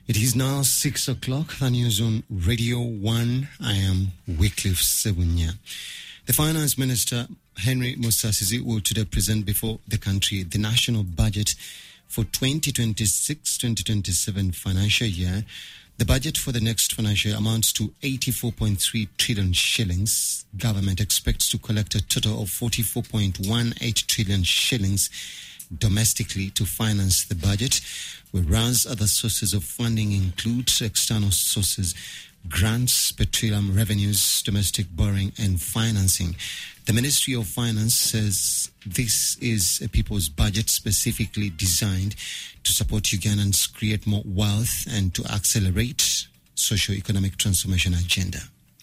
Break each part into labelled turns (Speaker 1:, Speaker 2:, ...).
Speaker 1: It is now 6 o'clock. The news on Radio 1. I am Wycliffe Sebunya. The Finance Minister, Henry Musasizi, will today present before the country the national budget for 2026-2027 financial year. The budget for the next financial year amounts to 84.3 trillion shillings. Government expects to collect a total of 44.18 trillion shillings domestically to finance the budget, whereas other sources of funding include external sources, grants, petroleum revenues, domestic borrowing and financing. The Ministry of Finance says this is a people's budget specifically designed to support Ugandans create more wealth and to accelerate socio-economic transformation agenda.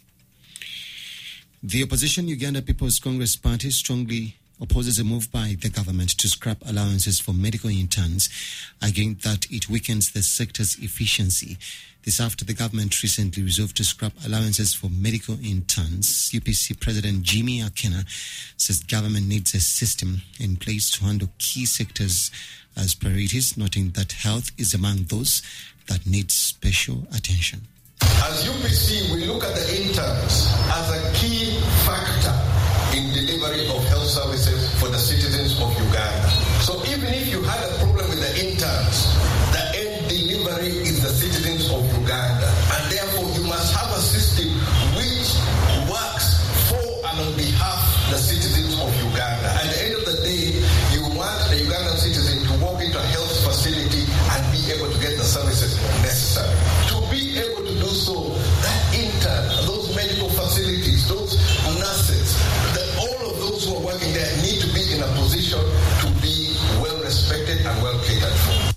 Speaker 1: The opposition Uganda People's Congress Party strongly opposes a move by the government to scrap allowances for medical interns, arguing that it weakens the sector's efficiency. This after the government recently resolved to scrap allowances for medical interns. UPC President Jimmy Akena says government needs a system in place to handle key sectors as priorities, noting that health is among those that need special attention.
Speaker 2: As UPC, we look at the interns as a key factor in delivery of health services for the citizens of Uganda. So even if you had a problem with the interns, the end delivery is the citizens of Uganda. And therefore you must have a system which works for and on behalf of the citizens of Uganda. At the end of the day, you want the Ugandan citizen to walk into a health facility and be able to get the services necessary. To be able to do so, that intern, those medical facilities, those nurses, all of those who are working there need to be in a position to be well respected and well catered for.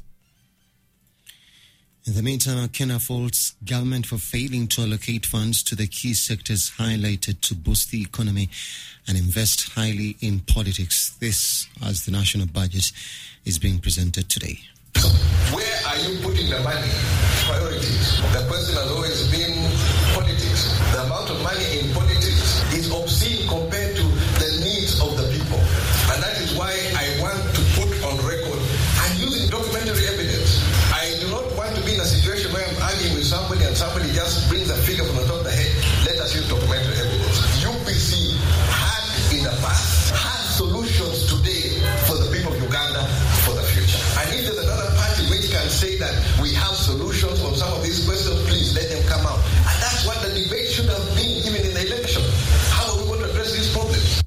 Speaker 1: In the meantime, Akena faults government for failing to allocate funds to the key sectors highlighted to boost the economy and invest highly in politics. This, as the national budget is being presented today.
Speaker 2: So where are you putting the money? Priorities. The question has always been politics. The amount of money in politics is obscene compared to the needs of the people. And that is why I want to put on record, and using documentary evidence. I do not want to be in a situation where I'm arguing with somebody and somebody just brings a figure from the top of the head. Let us use documentary evidence. UPC had in the past, had solutions today for the people of Uganda for the future. And if there's another party which can say that we have solutions on some of these questions, please let them come out. And that's what the debate should have been even in the election. How are we going to address these problems?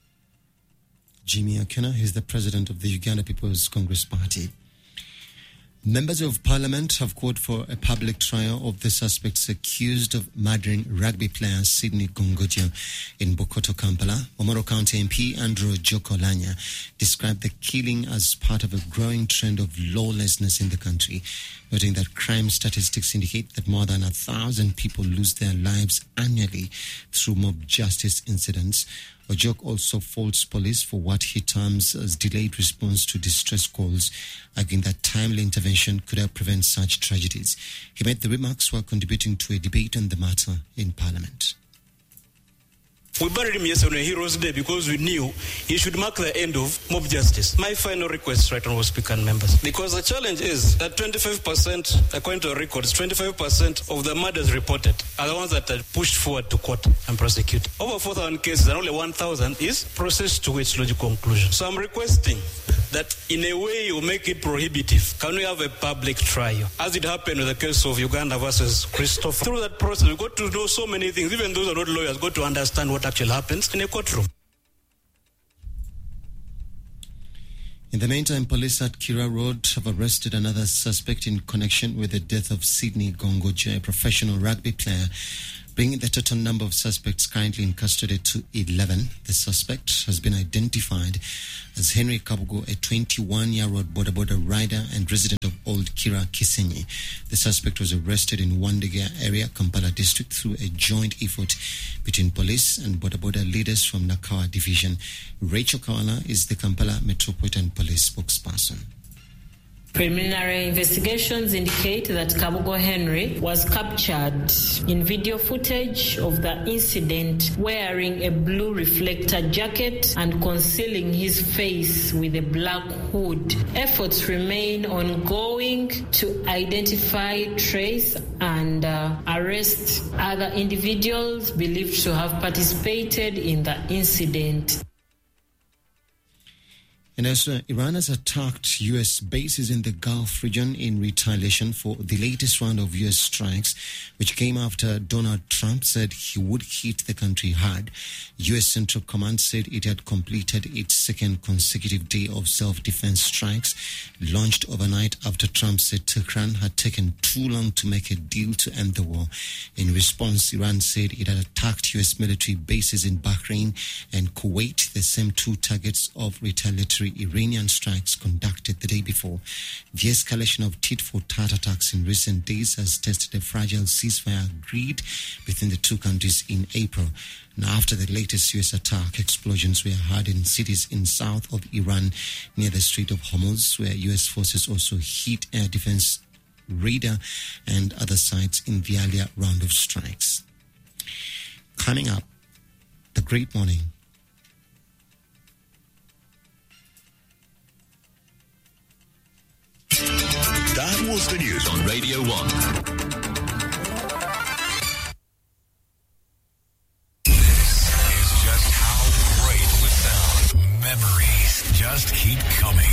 Speaker 1: Jimmy Akena is the president of the Uganda People's Congress Party. Members of Parliament have called for a public trial of the suspects accused of murdering rugby player Sidney Gongojo in Bokoto, Kampala. Omoro County MP Andrew Jokolanya described the killing as part of a growing trend of lawlessness in the country, noting that crime statistics indicate that more than 1,000 people lose their lives annually through mob justice incidents. Ojok also faults police for what he terms as delayed response to distress calls, arguing that timely intervention could help prevent such tragedies. He made the remarks while contributing to a debate on the matter in Parliament.
Speaker 3: We buried him yesterday on Heroes Day because we knew he should mark the end of mob justice. My final request, right, Honourable Speaker and members, because the challenge is that 25%, according to our records, 25% of the murders reported are the ones that are pushed forward to court and prosecuted. Over 4,000 cases and only 1,000 is processed to its logical conclusion. So I'm requesting that in a way you make it prohibitive. Can we have a public trial? As it happened with the case of Uganda versus Christopher. Through that process, we got to know so many things. Even those who are not lawyers got to understand what actually happens in a courtroom.
Speaker 1: In the meantime, police at Kira Road have arrested another suspect in connection with the death of Sidney Gongojo, a professional rugby player, bringing the total number of suspects currently in custody to 11. The suspect has been identified as Henry Kabugo, a 21-year-old border rider and resident of Old Kira, Kisenyi. The suspect was arrested in Wandega area, Kampala district, through a joint effort between police and border leaders from Nakawa division. Rachel Kawala is the Kampala Metropolitan Police spokesperson.
Speaker 4: Preliminary investigations indicate that Kabogo Henry was captured in video footage of the incident wearing a blue reflector jacket and concealing his face with a black hood. Efforts remain ongoing to identify, trace, and arrest other individuals believed to have participated in the incident.
Speaker 1: And also, Iran has attacked U.S. bases in the Gulf region in retaliation for the latest round of U.S. strikes, which came after Donald Trump said he would hit the country hard. U.S. Central Command said it had completed its second consecutive day of self-defense strikes, launched overnight after Trump said Tehran had taken too long to make a deal to end the war. In response, Iran said it had attacked U.S. military bases in Bahrain and Kuwait, the same two targets of retaliatory Iranian strikes conducted the day before. The escalation of tit-for-tat attacks in recent days has tested a fragile ceasefire agreed between the two countries in April. Now, after the latest U.S. attack, explosions were heard in cities in south of Iran near the Strait of Hormuz, where U.S. forces also hit air defense radar and other sites in the earlier round of strikes. Coming up, the Great Morning.
Speaker 5: That was the news on Radio 1. This is just how great it would sound. Memories just keep coming.